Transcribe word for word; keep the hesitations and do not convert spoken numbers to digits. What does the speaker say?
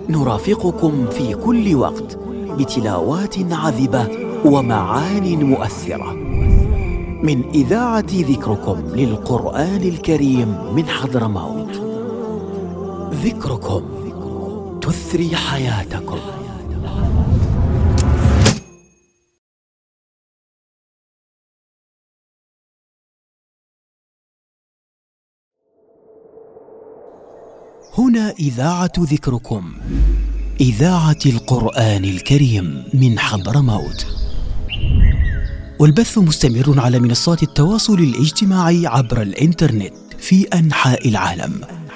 نرافقكم في كل وقت بتلاوات عذبة ومعان مؤثرة من إذاعة ذكركم للقرآن الكريم من حضرموت. ذكركم تثري حياتكم. هنا إذاعة ذكركم، إذاعة القرآن الكريم من حضرموت، والبث مستمر على منصات التواصل الاجتماعي عبر الإنترنت في أنحاء العالم.